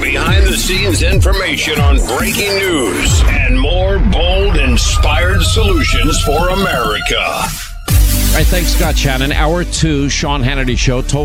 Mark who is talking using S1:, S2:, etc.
S1: behind-the-scenes information on breaking news and more bold, inspired solutions for America.
S2: All right, thanks, Scott Shannon. Hour 2, Sean Hannity Show.